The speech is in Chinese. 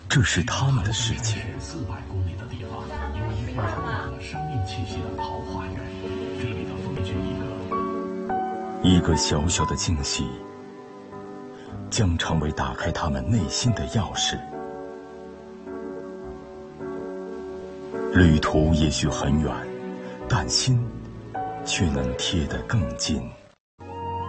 这是他们的世界。 400公里的地方，有一片充满了生命气息的桃花源。这里的风景一个小小的惊喜，将成为打开他们内心的钥匙。旅途也许很远，但心却能贴得更近。